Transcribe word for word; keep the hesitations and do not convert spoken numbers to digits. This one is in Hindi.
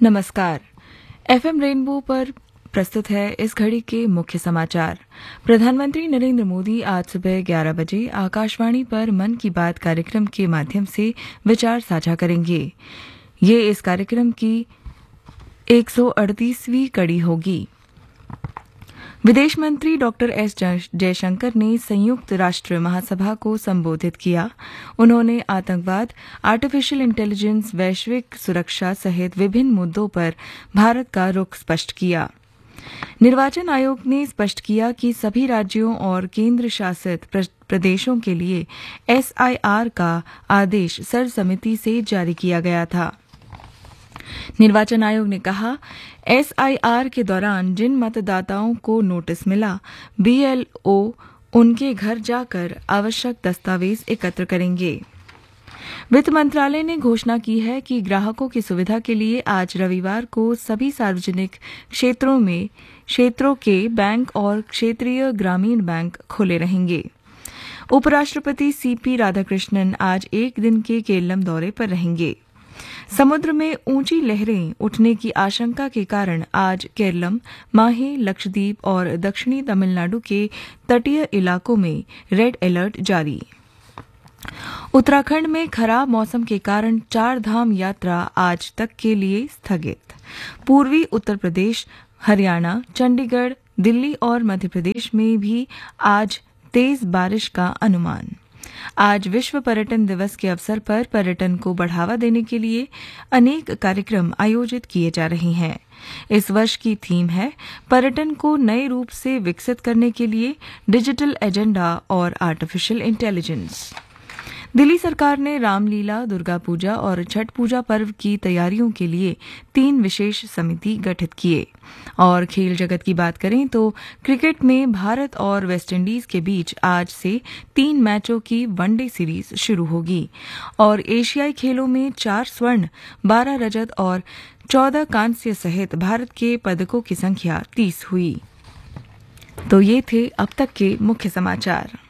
नमस्कार। एफएम रेनबो पर प्रस्तुत है इस घड़ी के मुख्य समाचार। प्रधानमंत्री नरेंद्र मोदी आज सुबह ग्यारह बजे आकाशवाणी पर मन की बात कार्यक्रम के माध्यम से विचार साझा करेंगे। ये इस कार्यक्रम की एक सौ अड़तीसवीं कड़ी होगी। विदेश मंत्री डॉक्टर एस जयशंकर ने संयुक्त राष्ट्र महासभा को संबोधित किया। उन्होंने आतंकवाद, आर्टिफिशियल इंटेलिजेंस, वैश्विक सुरक्षा सहित विभिन्न मुद्दों पर भारत का रुख स्पष्ट किया। निर्वाचन आयोग ने स्पष्ट किया कि सभी राज्यों और केंद्र शासित प्रदेशों के लिए एसआईआर का आदेश सर्वसम्मति से जारी किया गया था। निर्वाचन आयोग ने कहा, एसआईआर के दौरान जिन मतदाताओं को नोटिस मिला, बीएलओ उनके घर जाकर आवश्यक दस्तावेज एकत्र करेंगे। वित्त मंत्रालय ने घोषणा की है कि ग्राहकों की सुविधा के लिए आज रविवार को सभी सार्वजनिक क्षेत्रों में क्षेत्रों के बैंक और क्षेत्रीय ग्रामीण बैंक खुले रहेंगे। उपराष्ट्रपति सीपी राधाकृष्णन आज एक दिन के केरलम दौरे पर रहेंगे। समुद्र में ऊंची लहरें उठने की आशंका के कारण आज केरलम, माहे, लक्षद्वीप और दक्षिणी तमिलनाडु के तटीय इलाकों में रेड अलर्ट जारी। उत्तराखंड में खराब मौसम के कारण चार धाम यात्रा आज तक के लिए स्थगित। पूर्वी उत्तर प्रदेश, हरियाणा, चंडीगढ़, दिल्ली और मध्य प्रदेश में भी आज तेज बारिश का अनुमान। आज विश्व पर्यटन दिवस के अवसर पर पर्यटन को बढ़ावा देने के लिए अनेक कार्यक्रम आयोजित किए जा रहे हैं। इस वर्ष की थीम है पर्यटन को नए रूप से विकसित करने के लिए डिजिटल एजेंडा और आर्टिफिशियल इंटेलिजेंस। दिल्ली सरकार ने रामलीला, दुर्गा पूजा और छठ पूजा पर्व की तैयारियों के लिए तीन विशेष समिति गठित किए। और खेल जगत की बात करें तो क्रिकेट में भारत और वेस्टइंडीज के बीच आज से तीन मैचों की वनडे सीरीज शुरू होगी। और एशियाई खेलों में चार स्वर्ण, बारह रजत और चौदह कांस्य सहित भारत के पदकों की संख्या तीस हुई। तो ये थे अब तक के मुख्य समाचार।